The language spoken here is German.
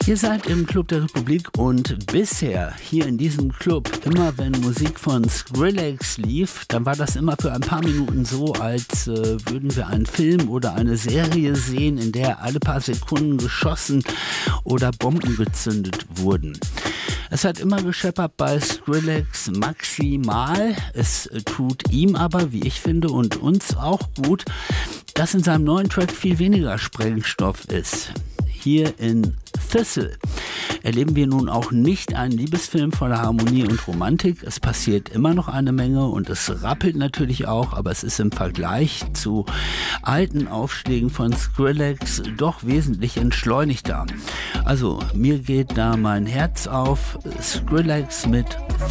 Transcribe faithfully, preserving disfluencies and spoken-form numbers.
Ihr seid im Club der Republik und bisher hier in diesem Club, immer wenn Musik von Skrillex lief, dann war das immer für ein paar Minuten so, als äh, würden wir einen Film oder eine Serie sehen, in der alle paar Sekunden geschossen oder Bomben gezündet wurden. Es hat immer gescheppert bei Skrillex maximal. Es tut ihm aber, wie ich finde, und uns auch gut, dass in seinem neuen Track viel weniger Sprengstoff ist. Hier in Thistle erleben wir nun auch nicht einen Liebesfilm voller Harmonie und Romantik. Es passiert immer noch eine Menge und es rappelt natürlich auch, aber es ist im Vergleich zu alten Aufschlägen von Skrillex doch wesentlich entschleunigter. Also mir geht da mein Herz auf. Skrillex mit